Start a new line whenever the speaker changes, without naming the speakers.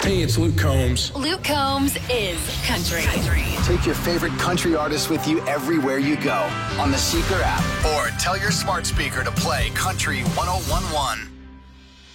Hey, it's Luke Combs.
Luke Combs is country.
Take your favorite country artist with you everywhere you go on the Seeker app or tell your smart speaker to play Country 1011.